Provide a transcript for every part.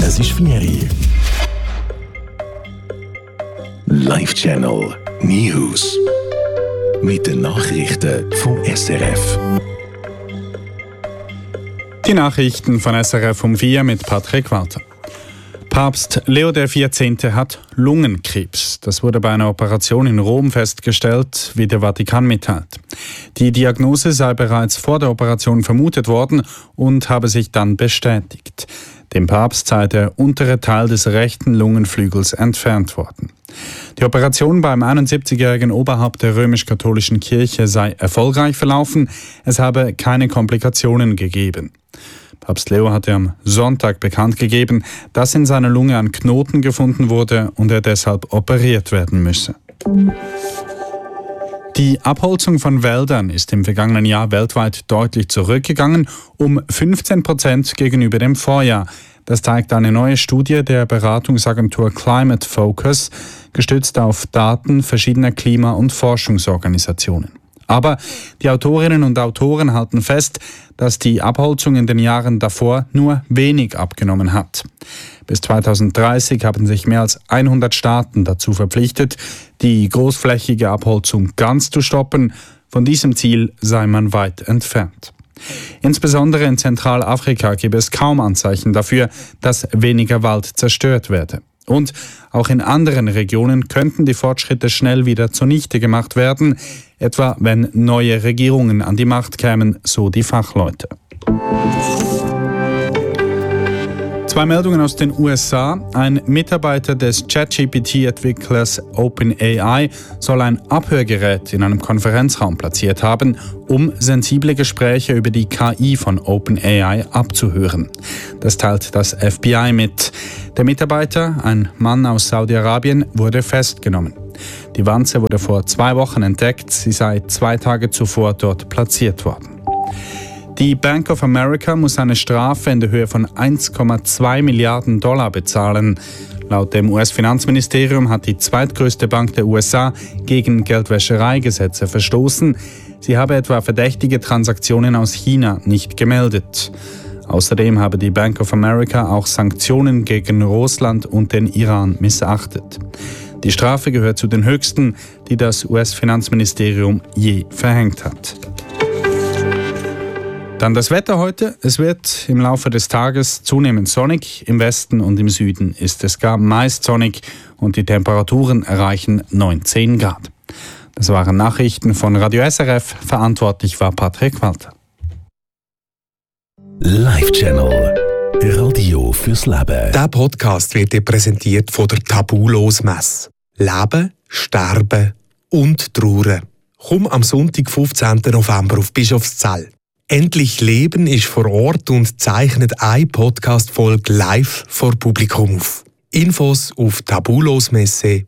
Es ist 4 Uhr. Live Channel News. Mit den Nachrichten vom SRF. Die Nachrichten von SRF um 4 mit Patrick Walter. Papst Leo XIV. Hat Lungenkrebs. Das wurde bei einer Operation in Rom festgestellt, wie der Vatikan mitteilt. Die Diagnose sei bereits vor der Operation vermutet worden und habe sich dann bestätigt. Dem Papst sei der untere Teil des rechten Lungenflügels entfernt worden. Die Operation beim 71-jährigen Oberhaupt der römisch-katholischen Kirche sei erfolgreich verlaufen. Es habe keine Komplikationen gegeben. Papst Leo hatte am Sonntag bekannt gegeben, dass in seiner Lunge ein Knoten gefunden wurde und er deshalb operiert werden müsse. Die Abholzung von Wäldern ist im vergangenen Jahr weltweit deutlich zurückgegangen, um 15% gegenüber dem Vorjahr. Das zeigt eine neue Studie der Beratungsagentur Climate Focus, gestützt auf Daten verschiedener Klima- und Forschungsorganisationen. Aber die Autorinnen und Autoren halten fest, dass die Abholzung in den Jahren davor nur wenig abgenommen hat. Bis 2030 haben sich mehr als 100 Staaten dazu verpflichtet, die großflächige Abholzung ganz zu stoppen. Von diesem Ziel sei man weit entfernt. Insbesondere in Zentralafrika gebe es kaum Anzeichen dafür, dass weniger Wald zerstört werde. Und auch in anderen Regionen könnten die Fortschritte schnell wieder zunichte gemacht werden, etwa wenn neue Regierungen an die Macht kämen, so die Fachleute. 2 Meldungen aus den USA. Ein Mitarbeiter des ChatGPT-Entwicklers OpenAI soll ein Abhörgerät in einem Konferenzraum platziert haben, um sensible Gespräche über die KI von OpenAI abzuhören. Das teilt das FBI mit. Der Mitarbeiter, ein Mann aus Saudi-Arabien, wurde festgenommen. Die Wanze wurde vor 2 Wochen entdeckt. Sie sei 2 Tage zuvor dort platziert worden. Die Bank of America muss eine Strafe in der Höhe von 1,2 Milliarden Dollar bezahlen. Laut dem US-Finanzministerium hat die zweitgrößte Bank der USA gegen Geldwäschereigesetze verstoßen. Sie habe etwa verdächtige Transaktionen aus China nicht gemeldet. Außerdem habe die Bank of America auch Sanktionen gegen Russland und den Iran missachtet. Die Strafe gehört zu den höchsten, die das US-Finanzministerium je verhängt hat. Dann das Wetter heute. Es wird im Laufe des Tages zunehmend sonnig. Im Westen und im Süden ist es gar meist sonnig und die Temperaturen erreichen 19 Grad. Das waren Nachrichten von Radio SRF. Verantwortlich war Patrick Walter. Live Channel. Radio fürs Leben. Der Podcast wird dir präsentiert von der Tabulos-Messe. Leben, Sterben und Trauern. Komm am Sonntag, 15. November auf Bischofszell. Endlich Leben ist vor Ort und zeichnet eine Podcast-Folge live vor Publikum auf. Infos auf tabulosmesse.ch.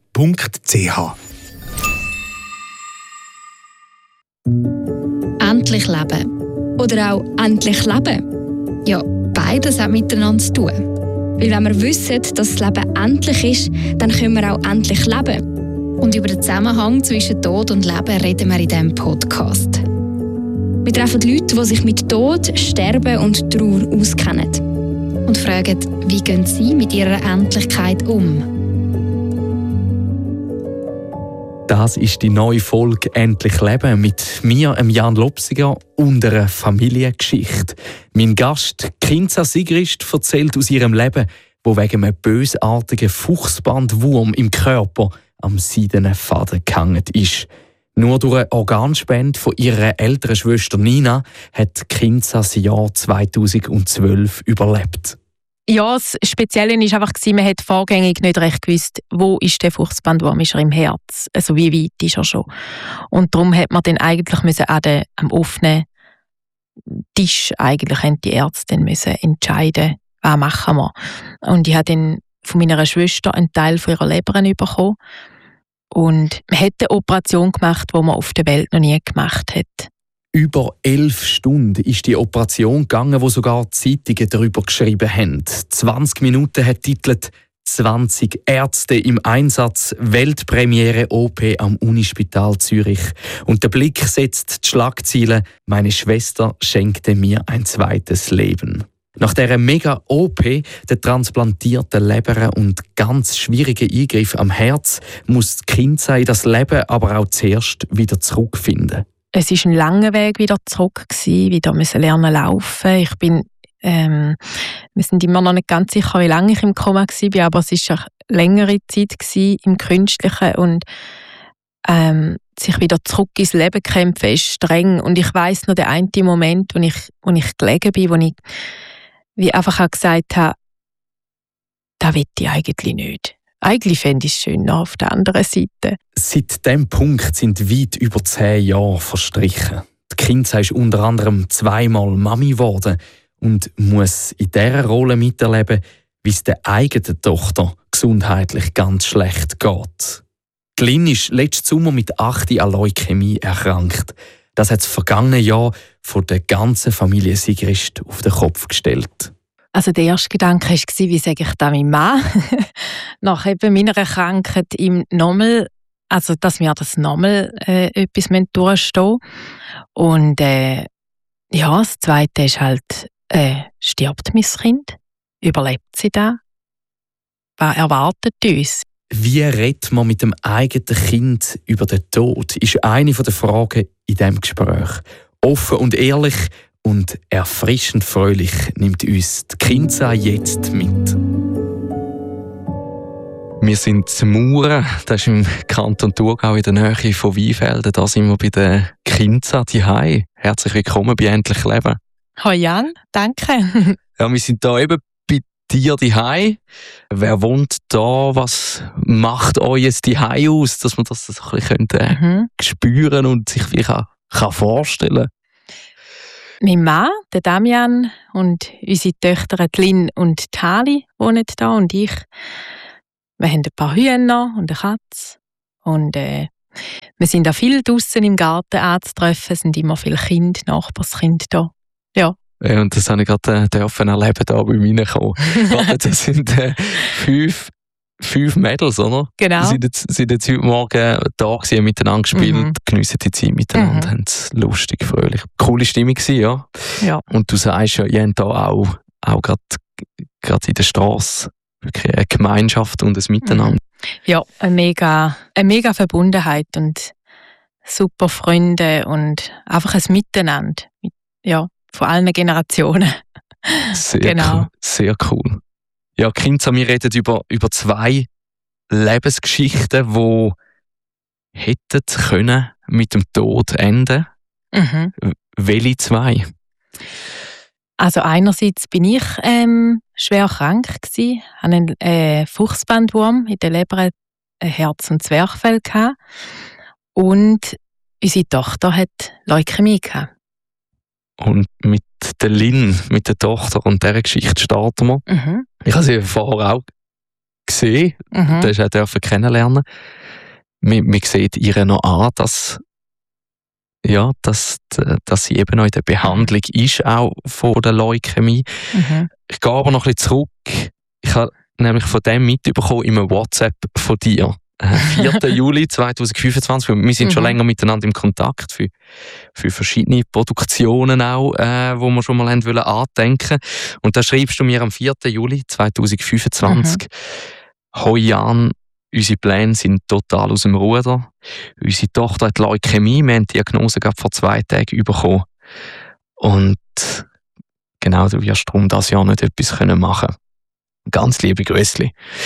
Endlich leben. Oder auch endlich leben. Ja, beides hat miteinander zu tun. Weil wenn wir wissen, dass das Leben endlich ist, dann können wir auch endlich leben. Und über den Zusammenhang zwischen Tod und Leben reden wir in diesem Podcast. Wir treffen Leute, die sich mit Tod, Sterben und Trauer auskennen. Und fragen, wie gehen sie mit ihrer Endlichkeit um? Das ist die neue Folge «Endlich Leben» mit mir, Jan Lopsiger, und einer Familiengeschichte. Mein Gast, Kinza Sigrist, erzählt aus ihrem Leben, wo wegen einem bösartigen Fuchsbandwurm im Körper am seidenen Faden gehangen ist. Nur durch eine Organspende von ihrer älteren Schwester Nina hat Kinza das Jahr 2012 überlebt. Ja, das Spezielle war einfach, man hat vorgängig nicht recht gewusst, wo ist der Fuchsbandwurm, ist er im Herz, also wie weit ist er schon. Und darum hat man dann eigentlich am offenen Tisch die Ärzte dann entscheiden, was machen wir. Und ich habe dann von meiner Schwester einen Teil von ihrer Leber bekommen. Und man hat eine Operation gemacht, die man auf der Welt noch nie gemacht hat. Über 11 Stunden ist die Operation gegangen, wo sogar die Zeitungen darüber geschrieben haben. 20 Minuten hat titelt 20 Ärzte im Einsatz, Weltpremiere OP am Unispital Zürich. Und der Blick setzt die Schlagziele: Meine Schwester schenkte mir ein zweites Leben. Nach dieser Mega-OP, der transplantierten Leber und ganz schwierigen Eingriff am Herz, muss das Kinza in das Leben aber auch zuerst wieder zurückfinden. Es war ein langer Weg wieder zurück, wieder lernen laufen. Wir sind immer noch nicht ganz sicher, wie lange ich im Koma war, aber es war eine längere Zeit im Künstlichen und sich wieder zurück ins Leben kämpfen ist streng. Und ich weiss noch den einen Moment, wo ich gelegen bin, wo ich wie einfach auch gesagt habe, das will ich eigentlich nicht. Eigentlich fände ich es schön auf der anderen Seite. Seit diesem Punkt sind weit über 10 Jahre verstrichen. Die Kinza ist unter anderem 2-mal Mami geworden und muss in dieser Rolle miterleben, wie es der eigenen Tochter gesundheitlich ganz schlecht geht. Die Lynn ist letzten Sommer mit 8 an Leukämie erkrankt. Das hat das vergangene Jahr von der ganzen Familie Sigrist auf den Kopf gestellt. Also der erste Gedanke war, wie sage ich das meinem Mann? Nach eben meiner Krankheit ihm nochmal, also dass wir das nochmal etwas durchstehen müssen. Und das Zweite ist halt, stirbt mein Kind? Überlebt sie da? Was erwartet uns? Wie redet man mit dem eigenen Kind über den Tod, ist eine der Fragen in diesem Gespräch. Offen und ehrlich und erfrischend fröhlich nimmt uns die Kinza jetzt mit. Wir sind zu Mauern, das ist im Kanton Thurgau in der Nähe von Weinfelden. Da sind wir bei der Kinza zuhause. Herzlich willkommen bei «Endlich Leben». Hallo Jan, danke. Ja, wir sind hier eben bei dir zuhause. Wer wohnt da? Was macht euch jetzt zuhause aus, dass man das so ein bisschen spüren und sich vielleicht auch vorstellen kann? Mein Mann, der Damian, und unsere Töchter Lynn und Tali wohnen da und ich. Wir haben ein paar Hühner und eine Katze. Und wir sind auch viel draussen im Garten anzutreffen. Es sind immer viele Kinder, Nachbarskinder da. Ja. Ja, und das habe ich gerade erleben, da bei mir reinkommen. Das sind 5 Mädels, oder? Genau. Sie sind jetzt heute Morgen da gewesen, miteinander gespielt, geniessen die Zeit miteinander, haben es lustig, fröhlich. Coole Stimmung gewesen, ja. Ja. Und du sagst ja, ihr habt da auch gerade in der Straße wirklich eine Gemeinschaft und ein Miteinander. Ja, eine mega Verbundenheit und super Freunde und einfach ein Miteinander. Ja, von allen Generationen. Sehr genau. Cool, sehr cool. Ja, Kinza, wir reden über 2 Lebensgeschichten, die hätten können mit dem Tod enden. Welche 2? Also einerseits bin ich schwer krank gsi, hatte einen Fuchsbandwurm in der Leber, ein Herz- und Zwerchfell gehabt. Und unsere Tochter hat Leukämie gehabt. Und mit der Lynn, mit der Tochter und dieser Geschichte starten wir. Ich habe sie vorher auch gesehen, das durfte ich kennenlernen. Man sieht ihr noch an, dass sie eben noch in der Behandlung ist, auch von der Leukämie. Ich gehe aber noch ein bisschen zurück. Ich habe nämlich von dem mitbekommen in einem WhatsApp von dir. 4. Juli 2025. Wir sind schon länger miteinander im Kontakt für verschiedene Produktionen auch, wo wir schon mal andenken wollten. Und da schreibst du mir am 4. Juli 2025: «Hoi Jan, unsere Pläne sind total aus dem Ruder. Unsere Tochter hat Leukämie. Wir haben die Diagnose gerade vor 2 Tagen bekommen. Und genau, du wirst darum das Jahr nicht etwas machen können. Ganz liebe Grüßli.»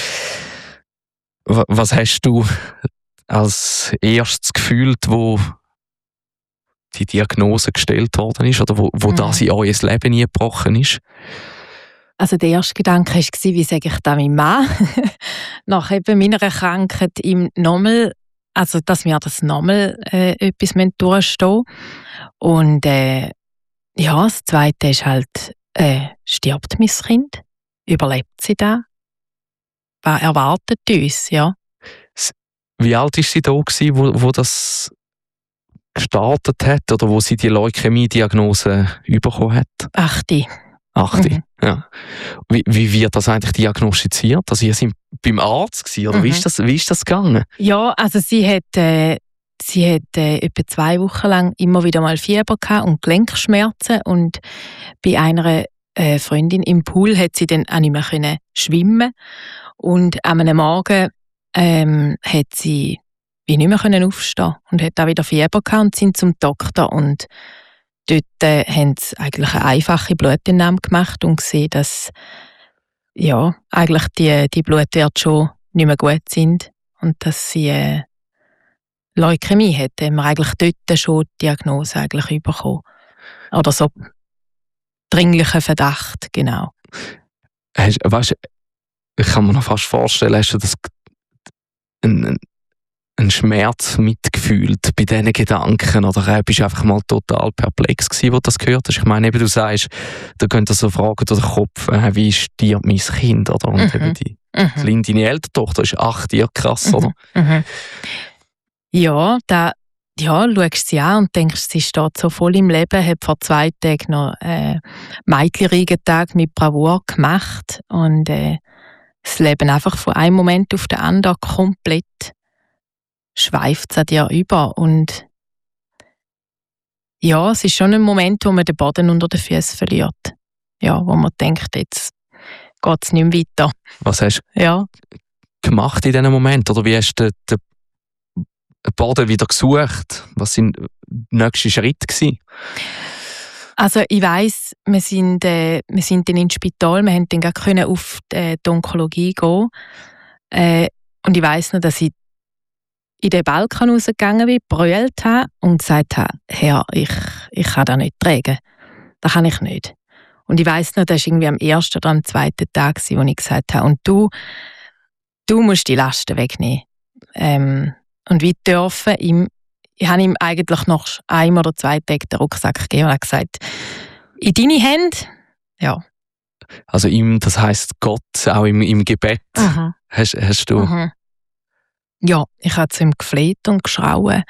Was hast du als erstes gefühlt, wo die Diagnose gestellt worden ist oder wo das in euer Leben eingebrochen ist? Also der erste Gedanke war, wie sage ich das meinem Mann? Nach eben meiner Krankheit ihm nochmal, also dass wir das nochmal etwas durchstehen müssen. Und das Zweite ist halt, stirbt mein Kind? Überlebt sie da? Was erwartet uns, ja? Wie alt war sie da, wo das gestartet hat oder wo sie die Leukämie-Diagnose bekommen hat? 8. 8. Ja. Wie wird das eigentlich diagnostiziert? Also ihr seid beim Arzt gewesen, oder wie ist das gegangen? Ja, also sie hat etwa 2 Wochen lang immer wieder mal Fieber gehabt und Gelenkschmerzen und bei einer eine Freundin im Pool hat sie dann auch nicht mehr schwimmen und an einem Morgen hat sie wie nicht mehr aufstehen und hat auch wieder Fieber gehabt und sind zum Doktor und dort haben sie eigentlich eine einfache Blutentnahme gemacht und gesehen, dass eigentlich die Blutwerte schon nicht mehr gut sind und dass sie Leukämie hat. Da haben wir eigentlich dort schon die Diagnose eigentlich bekommen. Oder so dringlichen Verdacht, genau. Weißt, ich kann mir noch fast vorstellen, hast du das einen Schmerz mitgefühlt bei diesen Gedanken oder bist du einfach mal total perplex gewesen, wo du das gehört hast? Ich meine, eben, du sagst, da gehen so Fragen durch den Kopf, wie stirbt mein Kind? Oder? Und eben deine ältere Tochter ist 8 Jahre, krass, oder? Ja, schaust sie an und denkst, sie steht so voll im Leben, hat vor 2 Tagen noch Mädchenreigentag mit Bravour gemacht und das Leben einfach von einem Moment auf den anderen komplett schweift es an dir über. Und ja, es ist schon ein Moment, wo man den Boden unter den Füßen verliert. Ja, wo man denkt, jetzt geht es nicht mehr weiter. Was hast du gemacht in diesem Moment? Oder wie hast du den Boden wieder gesucht? Was waren die nächsten Schritte gewesen? Also ich weiss, wir sind dann ins Spital, wir konnten dann gleich auf die Onkologie gehen. Und ich weiss noch, dass ich in den Balkon rausgegangen bin, brüllt habe und gesagt habe, Herr, ich kann das nicht tragen. Das kann ich nicht. Und ich weiss noch, das war irgendwie am 1. oder am 2. Tag, wo ich gesagt habe, und du musst die Lasten wegnehmen. Und wie dürfen ich habe ihm eigentlich noch 1 oder 2 Tage den Rucksack gegeben und habe gesagt, in deine Hände, ja. Also ihm, das heisst Gott, auch im Gebet, hast du... Ja, ich habe zu ihm gefleht und geschrauen.